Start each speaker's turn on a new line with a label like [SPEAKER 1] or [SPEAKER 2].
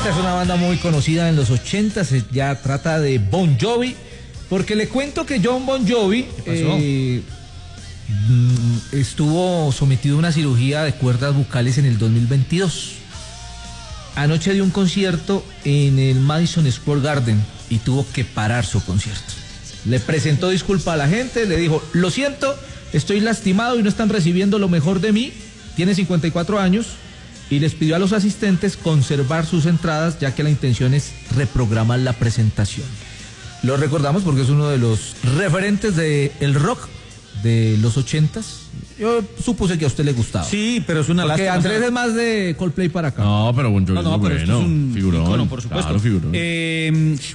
[SPEAKER 1] Esta es una banda muy conocida en los 80, ya trata de Bon Jovi, porque le cuento que John Bon Jovi estuvo sometido a una cirugía de cuerdas vocales en el 2022. Anoche dio un concierto en el Madison Square Garden y tuvo que parar su concierto. Le presentó disculpa a la gente, le dijo, lo siento, estoy lastimado y no están recibiendo lo mejor de mí. Tiene 54 años y les pidió a los asistentes conservar sus entradas, ya que la intención es reprogramar la presentación. Lo recordamos porque es uno de los referentes del rock de los 80s. Yo supuse que a usted le gustaba.
[SPEAKER 2] Sí, pero es una
[SPEAKER 1] porque
[SPEAKER 2] lástima.
[SPEAKER 1] Andrés es más de Coldplay para acá.
[SPEAKER 3] No, pero Bon Jovi
[SPEAKER 2] No,
[SPEAKER 3] es
[SPEAKER 2] pero esto es un
[SPEAKER 3] figurón.
[SPEAKER 2] ícono, por supuesto.
[SPEAKER 3] Claro, figurón.